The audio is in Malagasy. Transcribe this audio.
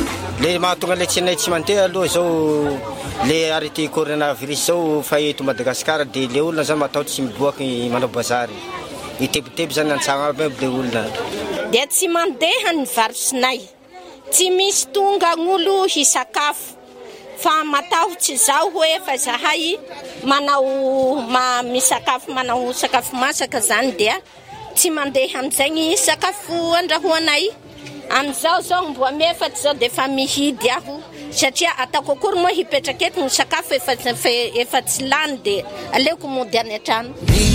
Le mahatonga le tsy mandeha aloha zao le arrêté coronavirus zao fa eto Madagasikara dia le olona zany matahotra tsy miboaky manao bazary. Itebiteby zany an-tsagno aby le olona. Dia tsy mandeha ny varosinay. Tsy misy tonga gn'olo hisakafo. Fa matahotra izao hoe efa zahay misakafo manao sakafo masaka zany dia tsy mandeha amin'izay sakafo andrahoanay. Amin'izao zao mboa mefaty zao dia efa mihidy aho satria ataoko akory moa hipetraka eto ny sakafo efa tsy lany dia aleoko mody any an-trano.